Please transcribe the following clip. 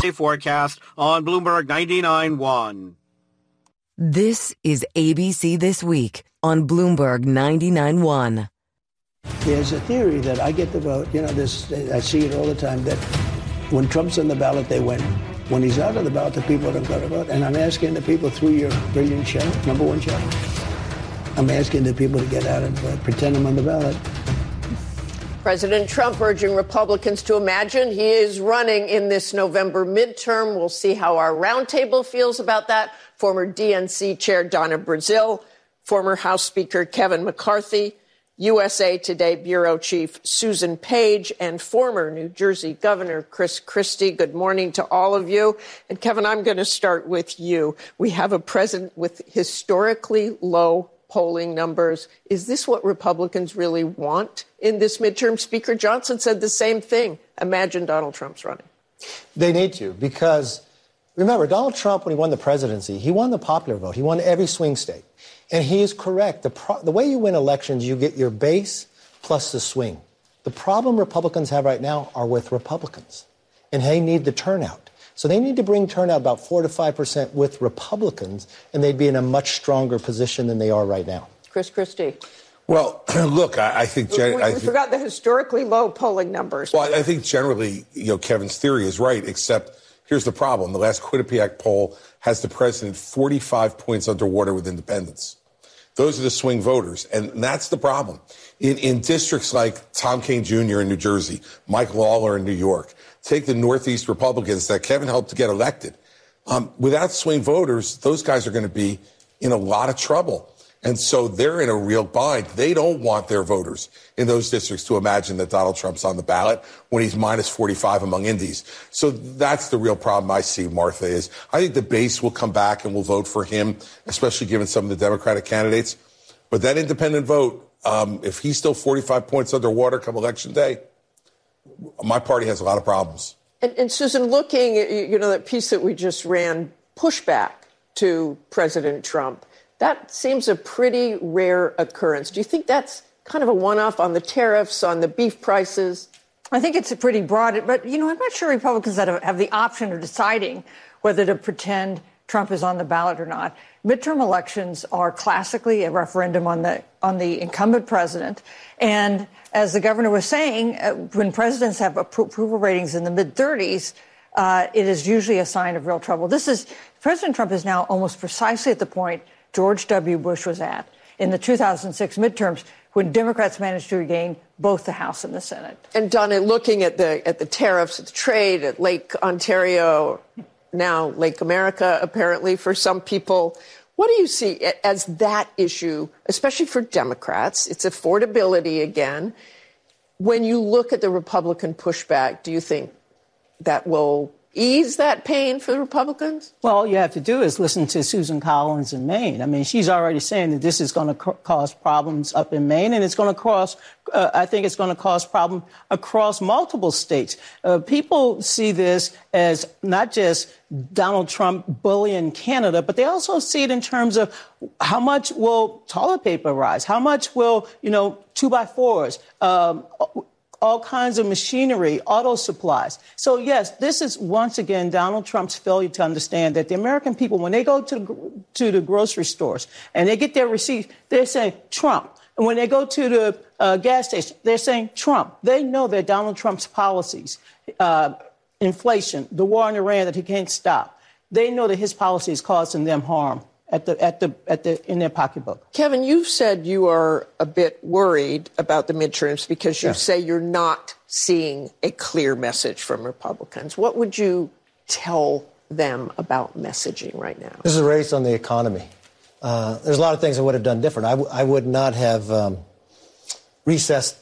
forecast on Bloomberg 99.1. This is ABC This Week on Bloomberg 99.1. There's a theory that I get the vote. I see it all the time, that when Trump's on the ballot, they win. When he's out of the ballot, the people don't go to vote. And I'm asking the people through your brilliant show, number one show, I'm asking the people to get out and pretend I'm on the ballot. President Trump urging Republicans to imagine he is running in this November midterm. We'll see how our roundtable feels about that. Former DNC Chair Donna Brazile, former House Speaker Kevin McCarthy, USA Today Bureau Chief Susan Page, and former New Jersey Governor Chris Christie. Good morning to all of you. And Kevin, I'm going to start with you. We have a president with historically low polling numbers. Is this what Republicans really want in this midterm? Speaker Johnson said the same thing. Imagine Donald Trump's running. They need to, because remember, Donald Trump, when he won the presidency, he won the popular vote. He won every swing state. And he is correct. The way you win elections, you get your base plus the swing. The problem Republicans have right now are with Republicans. And they need the turnout. So they need to bring turnout about 4 to 5% with Republicans, and they'd be in a much stronger position than they are right now. Chris Christie. Well, look, I think... We forgot the historically low polling numbers. Well, I think generally, Kevin's theory is right, except here's the problem. The last Quinnipiac poll has the president 45 points underwater with independents. Those are the swing voters, and that's the problem. In districts like Tom Kean Jr. in New Jersey, Mike Lawler in New York, take the Northeast Republicans that Kevin helped to get elected. Without swing voters, those guys are going to be in a lot of trouble. And so they're in a real bind. They don't want their voters in those districts to imagine that Donald Trump's on the ballot when he's minus 45 among Indies. So that's the real problem I see, Martha, is I think the base will come back and will vote for him, especially given some of the Democratic candidates. But that independent vote, if he's still 45 points underwater come Election Day, my party has a lot of problems. And Susan, looking at, that piece that we just ran, pushback to President Trump, that seems a pretty rare occurrence. Do you think that's kind of a one-off on the tariffs, on the beef prices? I think it's a pretty broad, but, I'm not sure Republicans have the option of deciding whether to pretend Trump is on the ballot or not. Midterm elections are classically a referendum on the incumbent president. And as the governor was saying, when presidents have approval ratings in the mid-30s, it is usually a sign of real trouble. President Trump is now almost precisely at the point George W. Bush was at in the 2006 midterms, when Democrats managed to regain both the House and the Senate. And Donna, looking at the tariffs, at the trade, at Lake Ontario, now Lake America, apparently for some people, what do you see as that issue, especially for Democrats? It's affordability again. When you look at the Republican pushback, do you think that will ease that pain for the Republicans? Well, all you have to do is listen to Susan Collins in Maine. I mean, she's already saying that this is going to cause problems up in Maine, and it's going to cause, I think it's going to cause problems across multiple states. People see this as not just Donald Trump bullying Canada, but they also see it in terms of how much will toilet paper rise? How much will, 2x4s, all kinds of machinery, auto supplies. So, yes, this is, once again, Donald Trump's failure to understand that the American people, when they go to the grocery stores and they get their receipts, they're saying Trump. And when they go to the gas station, they're saying Trump. They know that Donald Trump's policies, inflation, the war in Iran that he can't stop, they know that his policy is causing them harm in their pocketbook. Kevin, you've said you are a bit worried about the midterms because you say you're not seeing a clear message from Republicans. What would you tell them about messaging right now? This is a race on the economy. There's a lot of things I would have done different. I would not have recessed